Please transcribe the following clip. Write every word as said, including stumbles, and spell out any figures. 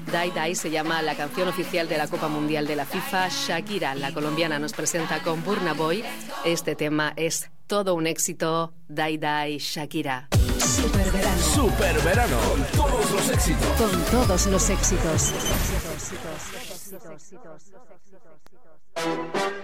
Dai Dai se llama la canción oficial de la Copa Mundial de la FIFA. Shakira, la colombiana, nos presenta con Burna Boy. Este tema es todo un éxito. Dai Dai, Shakira. Super verano. Super verano. Con todos los éxitos. Con todos los éxitos.